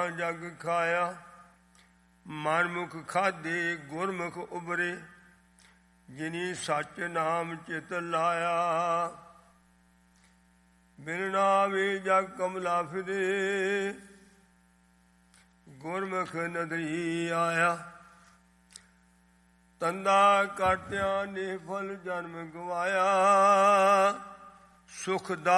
ਜਗ ਖਾਇਆ। ਮਨਮੁਖ ਖਾਧੇ ਗੁਰਮੁਖ ਉਬਰੇ, ਜਿਨੀ ਸੱਚ ਨਾਮ ਚਿਤ ਲਾਇਆ। ਬਿਨ ਨਾਵੇ ਜਗ ਕਮਲਾ ਫਿਰੇ, ਗੁਰਮੁਖ ਨਦਰੀ ਆਇਆ। ਤੰਦਾ ਕਾਟਿਆ ਨਿਫਲ ਜਨਮ ਗਵਾਇਆ, ਸੁਖ ਦਾ